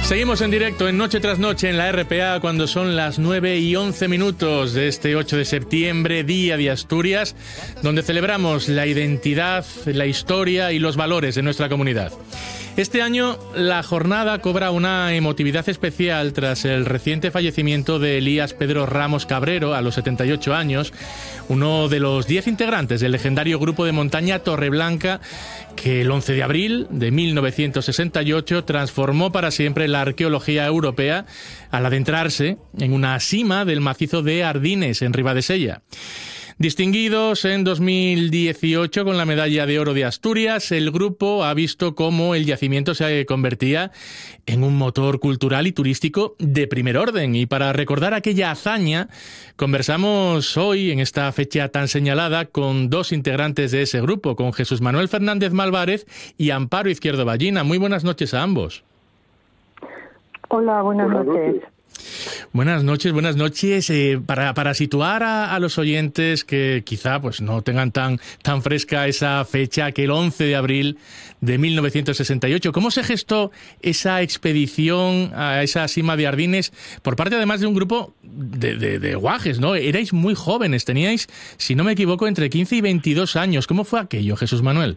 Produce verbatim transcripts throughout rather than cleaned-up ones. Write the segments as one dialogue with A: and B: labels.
A: Seguimos en directo en Noche tras Noche en la R P A cuando son las nueve y once minutos de este ocho de septiembre, Día de Asturias, donde celebramos la identidad, la historia y los valores de nuestra comunidad. Este año la jornada cobra una emotividad especial tras el reciente fallecimiento de Elías Pedro Ramos Cabrero a los setenta y ocho años, uno de los diez integrantes del legendario grupo de montaña Torreblanca que el once de abril de mil novecientos sesenta y ocho transformó para siempre la arqueología europea al adentrarse en una cima del macizo de Ardines en Ribadesella. Distinguidos en dos mil dieciocho con la Medalla de Oro de Asturias, el grupo ha visto cómo el yacimiento se convertía en un motor cultural y turístico de primer orden. Y para recordar aquella hazaña, conversamos hoy, en esta fecha tan señalada, con dos integrantes de ese grupo, con Jesús Manuel Fernández Malvarez y Amparo Izquierdo Ballina. Muy buenas noches a ambos.
B: Hola, buenas, buenas noches. noches.
A: Buenas noches, buenas noches. Eh, para, para situar a, a los oyentes que quizá pues no tengan tan, tan fresca esa fecha, que el once de abril de mil novecientos sesenta y ocho, ¿cómo se gestó esa expedición a esa cima de Ardines por parte además de un grupo de, de, de guajes, ¿no? Erais muy jóvenes, teníais, si no me equivoco, entre quince y veintidós años. ¿Cómo fue aquello, Jesús Manuel?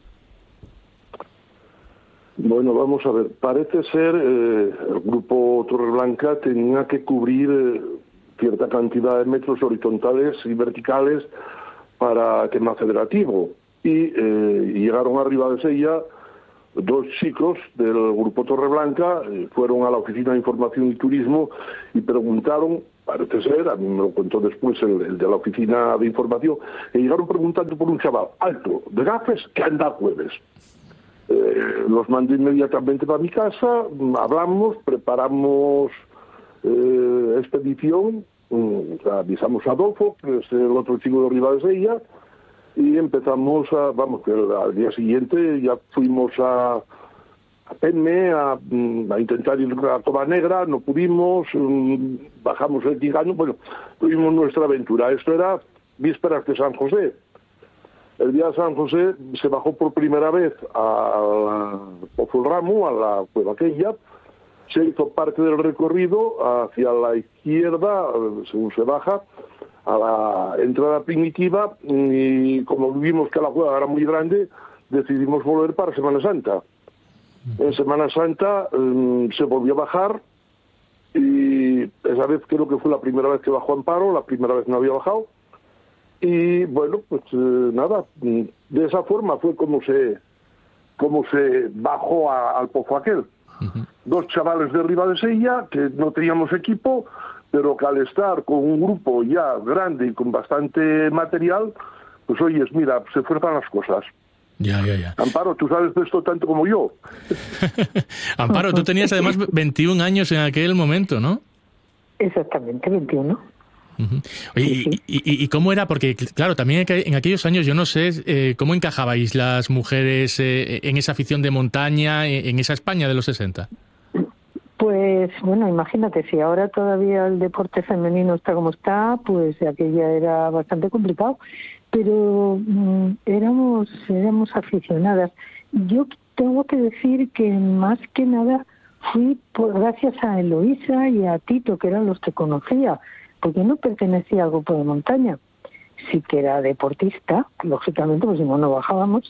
C: Bueno, vamos a ver. Parece ser eh, el grupo Torreblanca tenía que cubrir eh, cierta cantidad de metros horizontales y verticales para tema federativo. Y eh, llegaron a Ribadesella dos chicos del grupo Torreblanca, eh, fueron a la Oficina de Información y Turismo y preguntaron, parece ser, a mí me lo contó después el, el de la Oficina de Información, y llegaron preguntando por un chaval alto, de gafes, que anda jueves. Eh, los mandé inmediatamente para mi casa, hablamos, preparamos eh, expedición, um, avisamos a Adolfo, que es el otro chico de Ribadesella, y empezamos a, vamos, que al día siguiente ya fuimos a, a Penme, a, a intentar ir a Cova Negra, no pudimos, um, bajamos el Tigano, bueno, tuvimos nuestra aventura. Esto era vísperas de San José. El día de San José se bajó por primera vez a Pozo del Ramo, a la cueva aquella, se hizo parte del recorrido hacia la izquierda, según se baja, a la entrada primitiva, y como vimos que la cueva era muy grande, decidimos volver para Semana Santa. En Semana Santa um, se volvió a bajar, y esa vez creo que fue la primera vez que bajó Amparo, la primera vez no había bajado. Y bueno, pues eh, nada, de esa forma fue como se como se bajó a, al pozo aquel. Uh-huh. Dos chavales de Ribadesella que no teníamos equipo, pero que al estar con un grupo ya grande y con bastante material, pues oyes, mira, se fuerzan las cosas.
A: Ya, ya, ya.
C: Amparo, tú sabes de esto tanto como yo.
A: Amparo, tú tenías además veintiún años en aquel momento, ¿no?
B: Exactamente, veintiuno.
A: Uh-huh. Oye, sí, sí. Y, y, ¿y cómo era? Porque, claro, también en aquellos años, yo no sé eh, cómo encajabais las mujeres eh, en esa afición de montaña, en esa España de los sesenta.
B: Pues, bueno, imagínate, si ahora todavía el deporte femenino está como está, pues aquella era bastante complicado, pero mm, éramos, éramos aficionadas. Yo tengo que decir que más que nada fui por, gracias a Eloísa y a Tito, que eran los que conocía, porque no pertenecía al grupo de montaña. Sí que era deportista, lógicamente, pues si no, no bajábamos.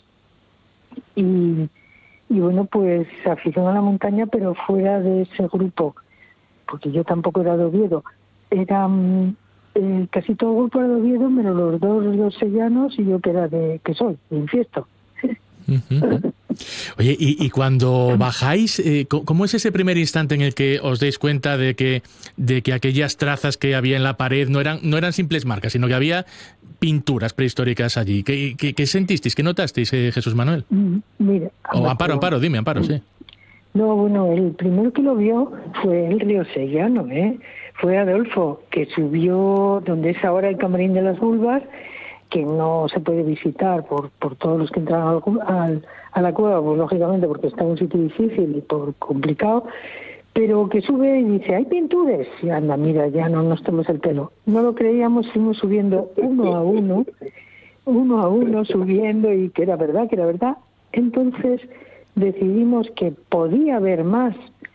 B: Y, y bueno, pues afición a la montaña, pero fuera de ese grupo, porque yo tampoco era de Oviedo. Era eh, casi todo el grupo era de Oviedo, menos los dos los sellanos y yo que era de, que soy, de Infiesto.
A: Uh-huh. Oye, y, y cuando bajáis, eh, ¿cómo es ese primer instante en el que os dais cuenta de que de que aquellas trazas que había en la pared no eran no eran simples marcas, sino que había pinturas prehistóricas allí? ¿Qué, qué, qué sentisteis? ¿Qué notasteis, eh, Jesús Manuel?
B: Mira,
A: o Amparo, Amparo, dime, Amparo, sí.
B: No, bueno, el primero que lo vio fue el riosellano, ¿eh? Fue Adolfo, que subió donde es ahora el Camarín de las Bulbas, que no se puede visitar por por todos los que entran al, al, a la cueva, pues lógicamente porque está en un sitio difícil y por complicado, pero que sube y dice, ¿hay pinturas? Y anda, mira, ya no nos tomemos el pelo. No lo creíamos, fuimos subiendo uno a uno, uno a uno subiendo, y que era verdad, que era verdad. Entonces decidimos que podía haber más,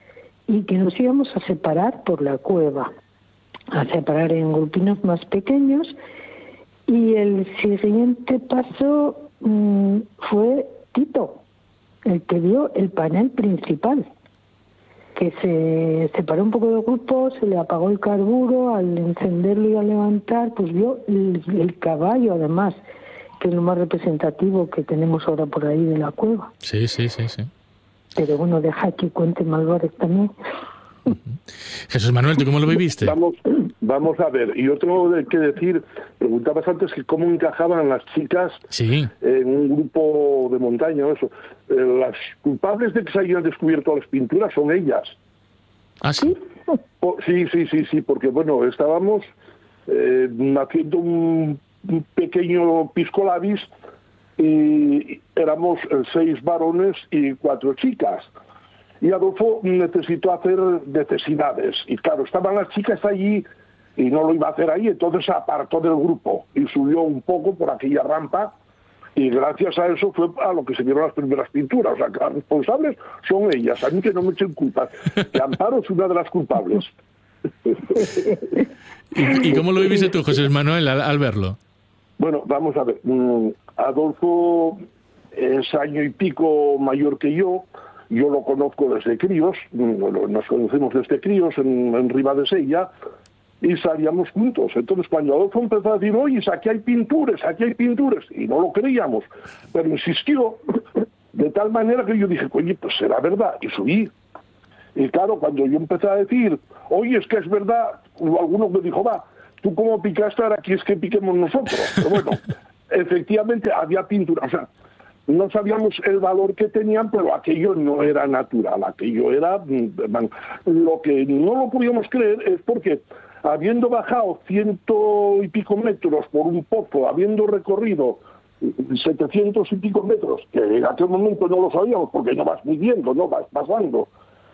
B: y que nos íbamos a separar por la cueva, a separar en grupinos más pequeños, y el siguiente paso mmm, fue Tito, el que dio el panel principal, que se separó un poco del grupo, se le apagó el carburo, al encenderlo y al levantar, pues vio el, el caballo, además, que es lo más representativo que tenemos ahora por ahí de la cueva.
A: Sí, sí, sí, sí.
B: Pero bueno, deja que cuente Malvarez también.
A: Uh-huh. Jesús Manuel, ¿tú cómo lo viviste?
C: Vamos, vamos a ver, y yo tengo que decir, preguntabas antes que cómo encajaban las chicas
A: sí.
C: en un grupo de montaña, eso. Eh, las culpables de que se hayan descubierto las pinturas son ellas.
A: ¿Ah, sí?
C: Oh, sí, sí, sí, sí, porque bueno, estábamos eh, haciendo un, un pequeño pisco labis y éramos seis varones y cuatro chicas. Y Adolfo necesitó hacer necesidades. Y claro, estaban las chicas allí y no lo iba a hacer ahí, entonces se apartó del grupo y subió un poco por aquella rampa y gracias a eso fue a lo que se vieron las primeras pinturas. O sea, que las responsables son ellas, a mí que no me echen culpas. Que Amparo es una de las culpables.
A: ¿Y, y cómo lo viviste tú, José Manuel, al, al verlo?
C: Bueno, vamos a ver. Adolfo es año y pico mayor que yo. Yo lo conozco desde críos, nos conocemos desde críos en, en Ribadesella, y salíamos juntos. Entonces, cuando Adolfo empezó a decir, oye, aquí hay pinturas, aquí hay pinturas, y no lo creíamos, pero insistió, de tal manera que yo dije, oye, pues será verdad, y subí. Y claro, cuando yo empecé a decir, oye, es que es verdad, alguno me dijo, va, tú como picaste, ahora aquí es que piquemos nosotros. Pero bueno, efectivamente había pintura, o sea, no sabíamos el valor que tenían, pero aquello no era natural, aquello era... Bueno, lo que no lo podíamos creer es porque, habiendo bajado ciento y pico metros por un pozo, habiendo recorrido setecientos y pico metros, que en aquel momento no lo sabíamos porque no vas midiendo, no vas pasando,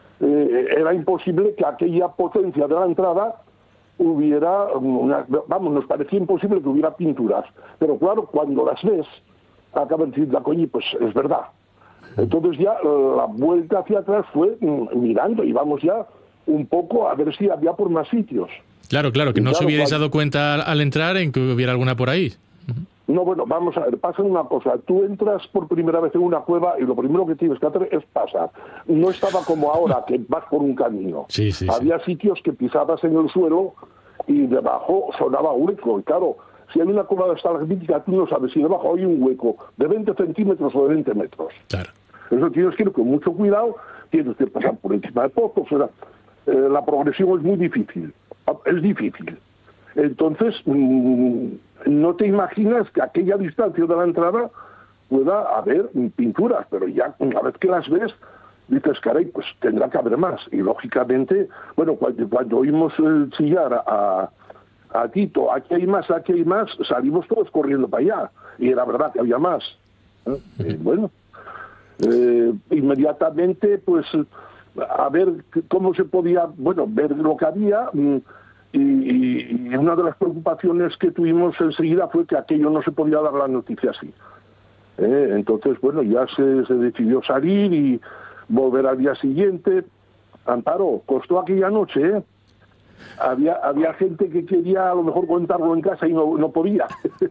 C: eh, era imposible que aquella potencia de la entrada hubiera... Una, vamos, nos parecía imposible que hubiera pinturas, pero claro, cuando las ves, acaban diciendo, coño, pues es verdad. Entonces ya la vuelta hacia atrás fue mirando y vamos ya un poco a ver si había por más sitios.
A: Claro, claro, que
C: y
A: no
C: claro,
A: se hubierais
C: cuando...
A: dado cuenta al entrar en que hubiera alguna por ahí.
C: No, bueno, vamos a ver, pasa una cosa. Tú entras por primera vez en una cueva y lo primero que tienes que hacer es pasar. No estaba como ahora, que vas por un camino.
A: Sí, sí,
C: había
A: sí.
C: sitios que pisabas en el suelo y debajo sonaba hueco. Y claro, si hay una cueva de estalagmítica, tú no sabes si debajo hay un hueco de veinte centímetros o de veinte metros.
A: Claro.
C: Eso tienes que ir con mucho cuidado, tienes que pasar por encima de pozos. O sea, eh, la progresión es muy difícil. Es difícil. Entonces, mmm, no te imaginas que a aquella distancia de la entrada pueda haber pinturas, pero ya una vez que las ves, dices, caray, pues tendrá que haber más. Y lógicamente, bueno, cuando, cuando oímos eh, chillar a... a Tito, aquí hay más, aquí hay más, salimos todos corriendo para allá, y era verdad que había más. ¿Eh? Eh, bueno, eh, inmediatamente, pues, a ver cómo se podía, bueno, ver lo que había, y, y, y una de las preocupaciones que tuvimos enseguida fue que aquello no se podía dar la noticia así. ¿Eh? Entonces, bueno, ya se, se decidió salir y volver al día siguiente. Amparo, costó aquella noche, ¿eh? Había había gente que quería a lo mejor contarlo en casa y no, no podía.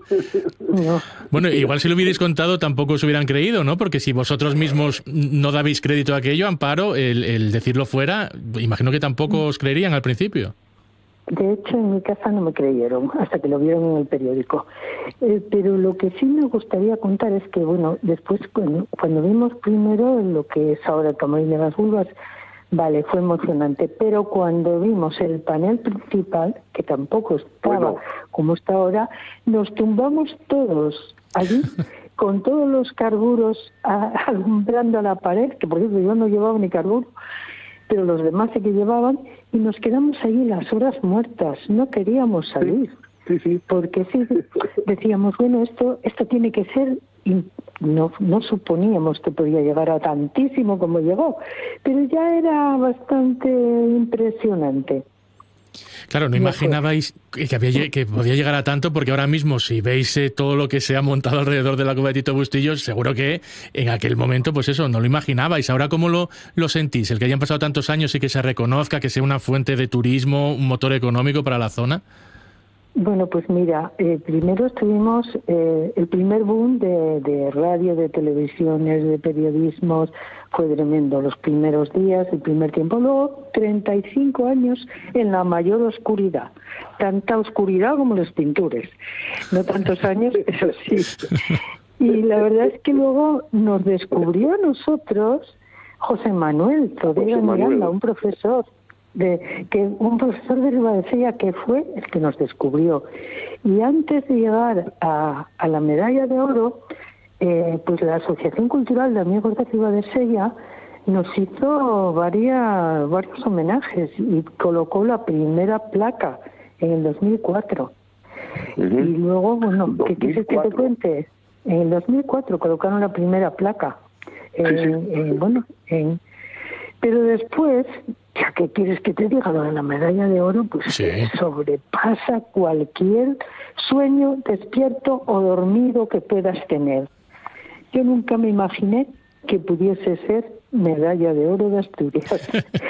B: No.
A: Bueno, igual si lo hubierais contado tampoco os hubieran creído, ¿no? Porque si vosotros mismos no dabais crédito a aquello, Amparo, el, el decirlo fuera, imagino que tampoco os creerían al principio.
B: De hecho, en mi casa no me creyeron hasta que lo vieron en el periódico. Eh, pero lo que sí me gustaría contar es que, bueno, después cuando, cuando vimos primero lo que es ahora el Camarín de las Vulvas, vale, fue emocionante, pero cuando vimos el panel principal, que tampoco estaba bueno. como está ahora, nos tumbamos todos allí con todos los carburos a, alumbrando a la pared, que por cierto yo no llevaba ni carburo, pero los demás sí que llevaban, y nos quedamos allí las horas muertas, no queríamos salir.
C: Sí, sí.
B: Porque sí, decíamos, bueno, esto esto tiene que ser, y no, no suponíamos que podía llegar a tantísimo como llegó, pero ya era bastante impresionante.
A: Claro, no imaginabais que, había, que podía llegar a tanto, porque ahora mismo, si veis eh, todo lo que se ha montado alrededor de la Cueva de Tito Bustillos, seguro que en aquel momento, pues eso, no lo imaginabais. Ahora, ¿cómo lo, lo sentís? El que hayan pasado tantos años y que se reconozca, que sea una fuente de turismo, un motor económico para la zona.
B: Bueno, pues mira, eh, primero estuvimos eh, el primer boom de, de radio, de televisiones, de periodismos, fue tremendo los primeros días, el primer tiempo. Luego, treinta y cinco años en la mayor oscuridad, tanta oscuridad como los pintores, no tantos años, eso sí. Y la verdad es que luego nos descubrió a nosotros José Manuel Todera Miranda, un profesor. De, que un profesor de Ribadesella que fue el que nos descubrió. Y antes de llegar a, a la medalla de oro, eh, pues la Asociación Cultural de Amigos de Ribadesella nos hizo varias, varios homenajes y colocó la primera placa en el dos mil cuatro. Uh-huh. Y luego, bueno, ¿qué quieres que te cuente? En el dos mil cuatro colocaron la primera placa. En, sí, sí. En, bueno, en, pero después... Ya que quieres que te diga, lo de la medalla de oro, pues sí, sobrepasa cualquier sueño despierto o dormido que puedas tener. Yo nunca me imaginé que pudiese ser medalla de oro de Asturias.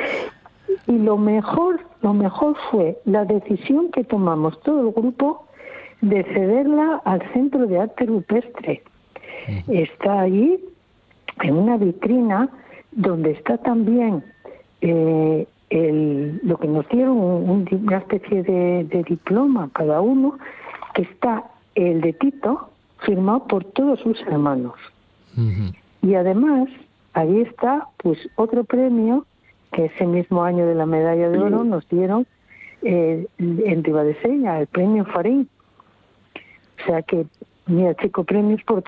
B: Y lo mejor, lo mejor fue la decisión que tomamos todo el grupo de cederla al Centro de Arte Rupestre. Uh-huh. Está allí en una vitrina donde está también Eh, el, lo que nos dieron, un, una especie de, de diploma cada uno, que está el de Tito firmado por todos sus hermanos. Uh-huh. Y además ahí está pues otro premio que ese mismo año de la medalla de oro nos dieron eh, en Ribadesella, el premio Farín. O sea que, mira chico, premios por